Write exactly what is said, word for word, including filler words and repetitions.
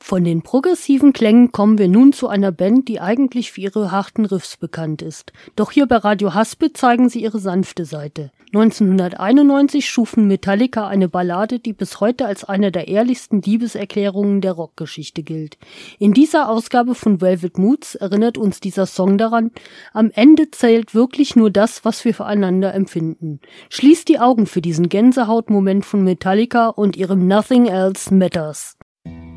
Von den progressiven Klängen kommen wir nun zu einer Band, die eigentlich für ihre harten Riffs bekannt ist. Doch hier bei Radio Haspel zeigen sie ihre sanfte Seite. neunzehnhunderteinundneunzig schufen Metallica eine Ballade, die bis heute als eine der ehrlichsten Liebeserklärungen der Rockgeschichte gilt. In dieser Ausgabe von Velvet Moods erinnert uns dieser Song daran, am Ende zählt wirklich nur das, was wir füreinander empfinden. Schließt die Augen für diesen Gänsehautmoment von Metallica und ihrem Nothing Else Matters.